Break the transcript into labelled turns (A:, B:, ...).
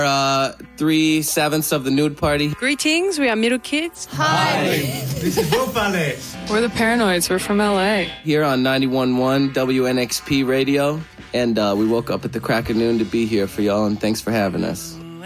A: 3/7 of the nude party.
B: Greetings, we are Middle Kids.
C: Hi. This is Wolf Ballet.
B: We're the Paranoids. We're from LA.
A: Here on 91.1 WNXP Radio. And we woke up at the crack of noon to be here for y'all, and thanks for having us.